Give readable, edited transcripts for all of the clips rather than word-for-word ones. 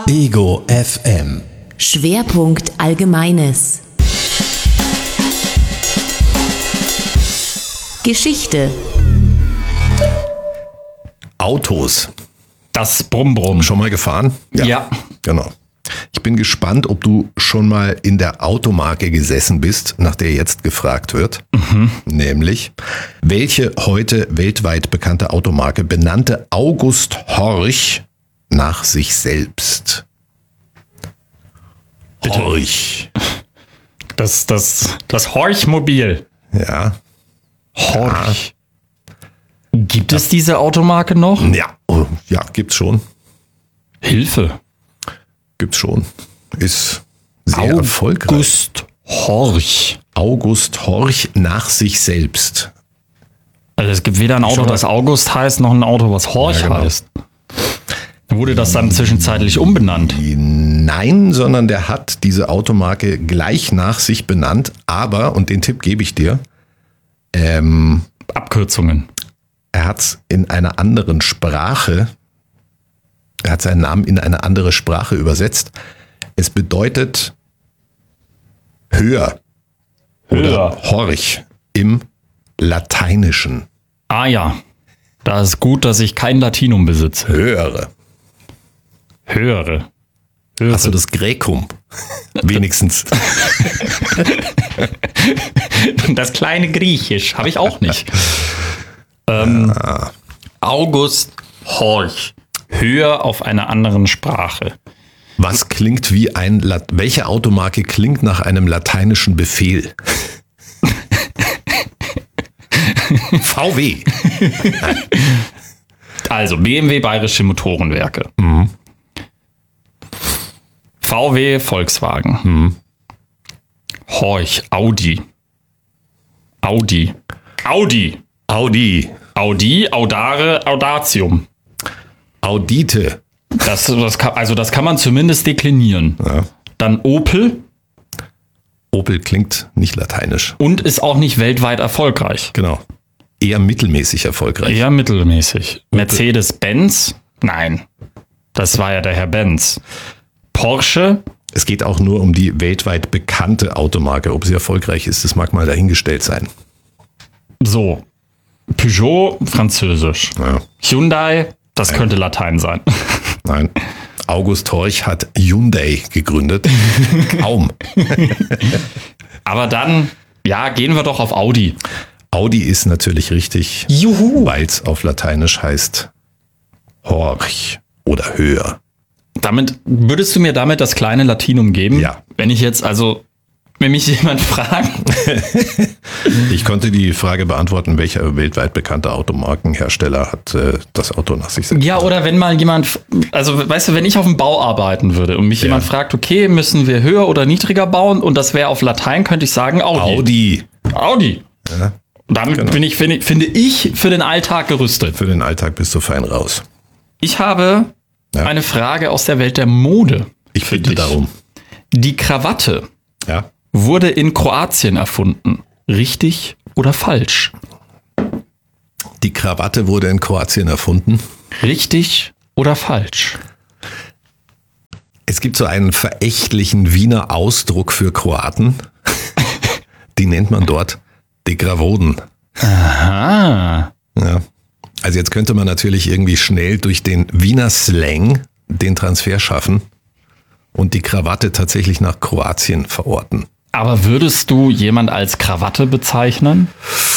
Ego FM. Schwerpunkt Allgemeines. Geschichte. Autos. Das Brumm-Brumm. Schon mal gefahren? Ja. Genau. Ich bin gespannt, ob du schon mal in der Automarke gesessen bist, nach der jetzt gefragt wird. Nämlich, welche heute weltweit bekannte Automarke benannte August Horch nach sich selbst? Bitte. Horch. Das Horch-Mobil. Ja. Horch. Gibt es diese Automarke noch? Ja. Oh, ja, gibt's schon. Hilfe. Gibt's schon. Ist sehr erfolgreich. August Horch. August Horch nach sich selbst. Also es gibt weder ein Auto, das August heißt, noch ein Auto, was Horch Ja, genau. heißt. Wurde das dann zwischenzeitlich umbenannt? Nein, sondern der hat diese Automarke gleich nach sich benannt, aber, und den Tipp gebe ich dir, Abkürzungen. er hat es in einer anderen Sprache, er hat seinen Namen in eine andere Sprache übersetzt. Es bedeutet höher oder Horch im Lateinischen. Ah ja, da ist gut, dass ich kein Latinum besitze. Höhere. Höhere. Hast du das Gräkum? Wenigstens. Das kleine Griechisch habe ich auch nicht. August Horch. Höher auf einer anderen Sprache. Was klingt wie welche Automarke klingt nach einem lateinischen Befehl? VW. Also BMW Bayerische Motorenwerke. VW Volkswagen. Horch Audi. Audi. Audare, Audatium. Audite. Das kann man zumindest deklinieren. Ja. Dann Opel Opel klingt nicht lateinisch. und ist auch nicht weltweit erfolgreich. Genau. Eher mittelmäßig erfolgreich. Eher mittelmäßig. Mercedes-Benz? Nein. Das war ja der Herr Benz. Porsche? Es geht auch nur um die weltweit bekannte Automarke. Ob sie erfolgreich ist, das mag mal dahingestellt sein. So. Peugeot? Französisch. Ja. Hyundai? Das könnte Latein sein. Nein. August Horch hat Hyundai gegründet. Kaum. Aber dann, ja, gehen wir doch auf Audi. Audi ist natürlich richtig, Juhu. weil es auf Lateinisch heißt Horch oder höher. Würdest du mir damit das kleine Latinum geben? Ja. Wenn mich jemand fragt. Ich konnte die Frage beantworten, welcher weltweit bekannte Automarkenhersteller hat das Auto nach sich selbst. Ja, oder wenn mal jemand, also weißt du, wenn ich auf dem Bau arbeiten würde und mich jemand fragt, okay, müssen wir höher oder niedriger bauen und das wäre auf Latein, könnte ich sagen Audi. Ja, Damit genau. finde ich, für den Alltag gerüstet. für den Alltag bist du fein raus. Ich habe eine Frage aus der Welt der Mode. Ich für bitte dich. darum. Die Krawatte Ja. wurde in Kroatien erfunden. Richtig oder falsch? Die Krawatte wurde in Kroatien erfunden. Richtig oder falsch? Es gibt so einen verächtlichen Wiener Ausdruck für Kroaten. Die nennt man dort Degravoden. Ah. Ja. Also jetzt könnte man natürlich irgendwie schnell durch den Wiener Slang den Transfer schaffen und die Krawatte tatsächlich nach Kroatien verorten. Aber würdest du jemand als Krawatte bezeichnen?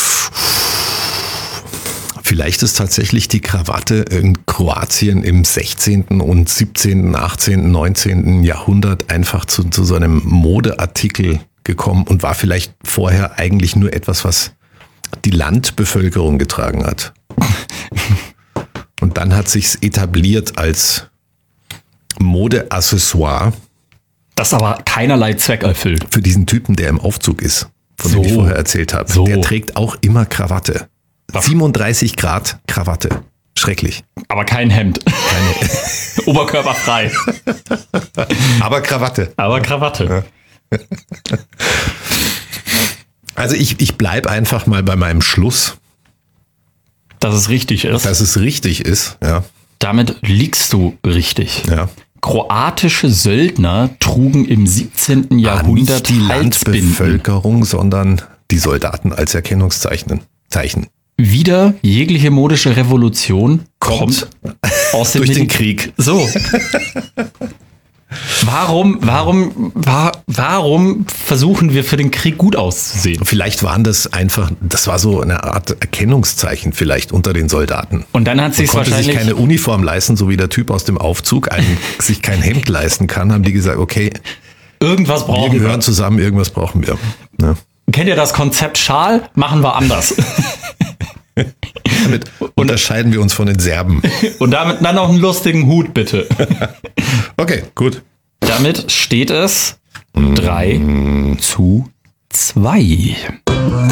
Vielleicht ist tatsächlich die Krawatte in Kroatien im 16. und 17., 18., 19. Jahrhundert einfach zu so einem Modeartikel gekommen und war vielleicht vorher eigentlich nur etwas, was die Landbevölkerung getragen hat. Und dann hat sich's etabliert als Modeaccessoire Das aber keinerlei Zweck erfüllt. für diesen Typen, der im Aufzug ist, von dem ich vorher erzählt habe. So. Der trägt auch immer Krawatte. 37 Grad Krawatte. Schrecklich. Aber kein Hemd. Oberkörperfrei. Aber Krawatte. Aber Krawatte. Also ich bleibe einfach mal bei meinem Schluss. Dass es richtig ist. Dass es richtig ist, ja. Damit liegst du richtig. Ja. kroatische Söldner trugen im 17. Jahrhundert nicht die Halsbinden. Landbevölkerung, sondern die Soldaten als Erkennungszeichen. Wieder jegliche modische Revolution kommt aus dem durch den Krieg. So. Warum versuchen wir für den Krieg gut auszusehen? Vielleicht waren das war so eine Art Erkennungszeichen vielleicht unter den Soldaten. Und dann hat sich konnte wahrscheinlich sich keine Uniform leisten, so wie der Typ aus dem Aufzug sich kein Hemd leisten kann, haben die gesagt, okay, irgendwas wir brauchen gehören zusammen, irgendwas brauchen wir. Ne? Kennt ihr das Konzept Schal? Machen wir anders. Damit unterscheiden wir uns von den Serben. Und damit dann noch einen lustigen Hut, bitte. Okay, gut. Damit steht es 3:2.